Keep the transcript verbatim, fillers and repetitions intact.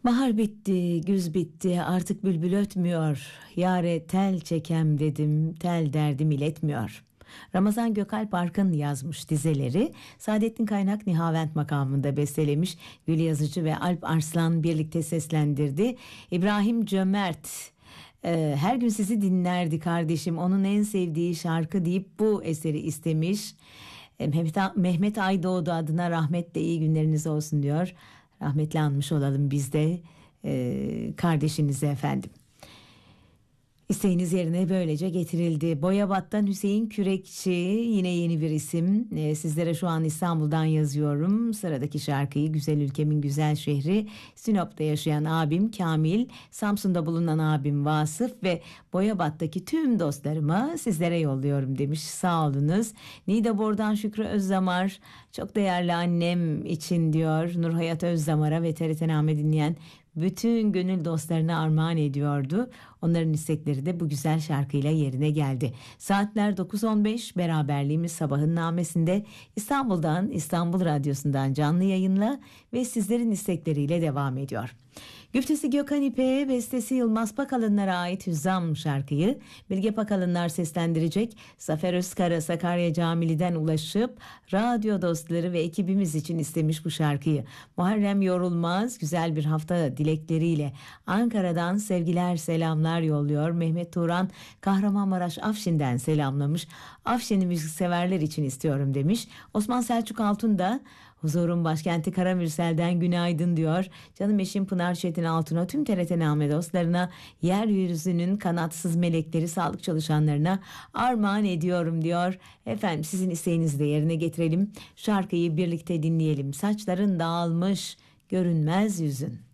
Bahar bitti, güz bitti, artık bülbül ötmüyor. Yare tel çekem dedim, tel derdim iletmiyor. Ramazan Gökalp Arkın yazmış dizeleri. Saadettin Kaynak Nihavent makamında bestelemiş. Gül Yazıcı ve Alp Arslan birlikte seslendirdi. İbrahim Cömert e, her gün sizi dinlerdi kardeşim. Onun en sevdiği şarkı deyip bu eseri istemiş. E, Mehmet, Mehmet Aydoğdu adına rahmetle iyi günleriniz olsun diyor. Rahmetli anmış olalım biz de e, kardeşinize efendim. İsteğiniz yerine böylece getirildi. Boyabat'tan Hüseyin Kürekçi, yine yeni bir isim. Ee, sizlere şu an İstanbul'dan yazıyorum. Sıradaki şarkıyı güzel ülkemin güzel şehri Sinop'ta yaşayan abim Kamil, Samsun'da bulunan abim Vasıf ve Boyabat'taki tüm dostlarıma sizlere yolluyorum demiş. Sağ olunuz. Niğdebor'dan Şükrü Özdamar, çok değerli annem için diyor. Nurhayat Özdamar'a ve T R T Name dinleyen bütün gönül dostlarına armağan ediyordu. Onların istekleri de bu güzel şarkıyla yerine geldi. Saatler dokuz on beş, beraberliğimiz sabahın namesinde İstanbul'dan, İstanbul Radyosu'ndan canlı yayınla ve sizlerin istekleriyle devam ediyor. Güftesi Gökhan İpek'e, bestesi Yılmaz Pakalınlar'a ait Hüzzam şarkıyı Bilge Pakalınlar seslendirecek. Zafer Özkara Sakarya Camili'den ulaşıp radyo dostları ve ekibimiz için istemiş bu şarkıyı. Muharrem Yorulmaz güzel bir hafta dilekleriyle Ankara'dan sevgiler selamlar yolluyor. Mehmet Turan Kahramanmaraş Afşin'den selamlamış. Afşin'i müzikseverler için istiyorum demiş. Osman Selçuk Altun da huzurun başkenti Karamürsel'den günaydın diyor. Canım eşim Pınar Çetin Altun'a, tüm T R T Name dostlarına, yeryüzünün kanatsız melekleri, sağlık çalışanlarına armağan ediyorum diyor. Efendim sizin isteğinizi de yerine getirelim. Şarkıyı birlikte dinleyelim. Saçların dağılmış, görünmez yüzün.